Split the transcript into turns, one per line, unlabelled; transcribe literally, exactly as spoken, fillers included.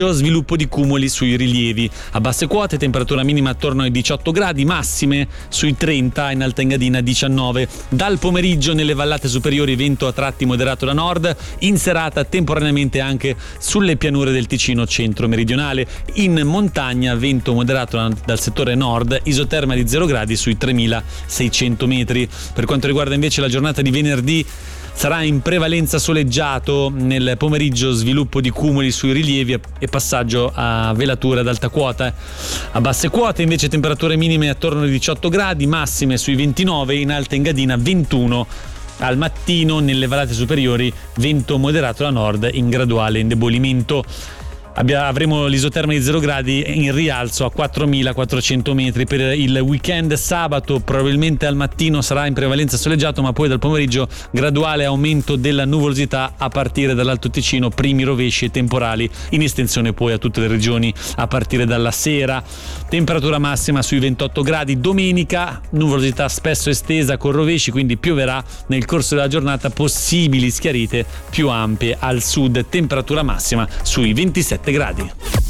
Sviluppo di cumuli sui rilievi. A basse quote temperatura minima attorno ai diciotto gradi, massime sui trenta, in Alta Engadina diciannove. Dal pomeriggio nelle vallate superiori vento a tratti moderato da nord, in serata temporaneamente anche sulle pianure del Ticino centro-meridionale. In montagna vento moderato dal settore nord, isoterma di zero gradi sui tremilaseicento metri. Per quanto riguarda invece la giornata di venerdì, sarà in prevalenza soleggiato, nel pomeriggio sviluppo di cumuli sui rilievi e passaggio a velature ad alta quota. A basse quote invece temperature minime attorno ai diciotto gradi, massime sui ventinove, in Alta Engadina ventuno. Al mattino nelle vallate superiori vento moderato da nord in graduale indebolimento. Avremo l'isoterma di zero gradi in rialzo a quattromilaquattrocento metri. Per il weekend sabato probabilmente al mattino sarà in prevalenza soleggiato, ma poi dal pomeriggio graduale aumento della nuvolosità a partire dall'Alto Ticino, primi rovesci e temporali in estensione poi a tutte le regioni a partire dalla sera. Temperatura massima sui ventotto gradi. Domenica nuvolosità spesso estesa con rovesci, quindi pioverà nel corso della giornata, possibili schiarite più ampie al sud. Temperatura massima sui ventisette gradi.